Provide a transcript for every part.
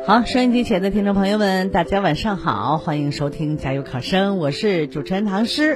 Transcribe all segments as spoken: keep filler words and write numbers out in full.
好，收音机前的听众朋友们，大家晚上好，欢迎收听加油考生，我是主持人唐诗。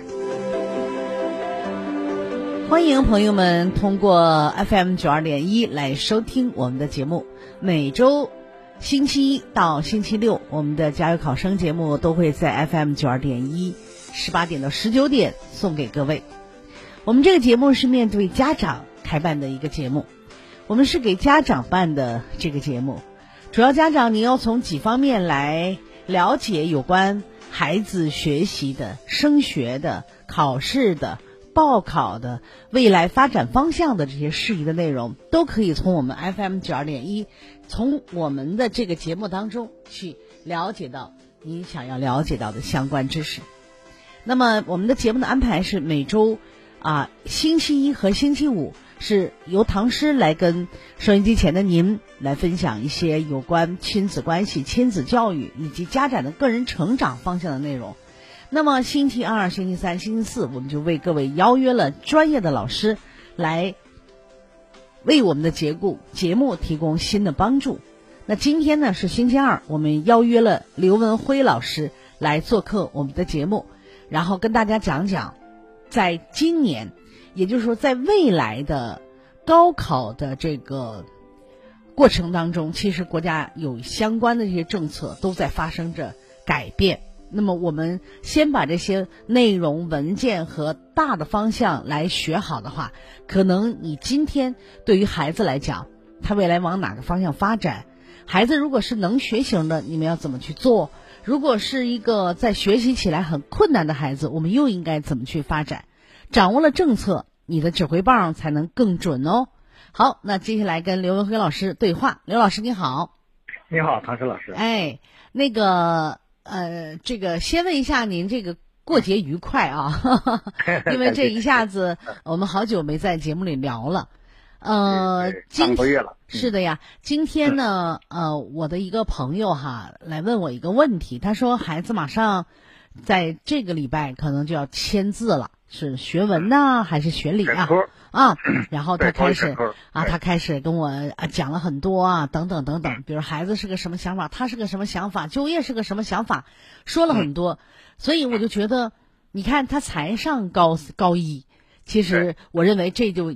欢迎朋友们通过 F M 九二点一来收听我们的节目。每周星期一到星期六，我们的加油考生节目都会在 F M 九二点一十八点到十九点送给各位。我们这个节目是面对家长开办的一个节目，我们是给家长办的这个节目。主要家长你要从几方面来了解有关孩子学习的、升学的、考试的、报考的、未来发展方向的这些事宜的内容，都可以从我们 F M 九二点一，从我们的这个节目当中去了解到你想要了解到的相关知识。那么我们的节目的安排是每周啊星期一和星期五是由唐诗来跟收音机前的您来分享一些有关亲子关系、亲子教育以及家长的个人成长方向的内容。那么星期二、星期三、星期四，我们就为各位邀约了专业的老师来为我们的节目节目提供新的帮助。那今天呢是星期二，我们邀约了刘文辉老师来做客我们的节目，然后跟大家讲讲在今年，也就是说在未来的高考的这个过程当中，其实国家有相关的这些政策都在发生着改变。那么我们先把这些内容文件和大的方向来学好的话，可能你今天对于孩子来讲，他未来往哪个方向发展，孩子如果是能学型的，你们要怎么去做，如果是一个在学习起来很困难的孩子，我们又应该怎么去发展。掌握了政策，你的指挥棒才能更准哦。好，那接下来跟刘文辉老师对话。刘老师你好。 你好，唐诗老师。 哎，那个呃，这个先问一下您这个过节愉快啊，因为这一下子我们好久没在节目里聊了。呃， 上个月了。 是的呀，今天呢，呃，我的一个朋友哈来问我一个问题，他说孩子马上在这个礼拜可能就要签字了，是学文呐、啊、还是学理啊？啊，然后他开始啊，他开始跟我啊讲了很多啊，等等等等，比如孩子是个什么想法，他是个什么想法，就业是个什么想法，说了很多，所以我就觉得，你看他才上高高一，其实我认为这就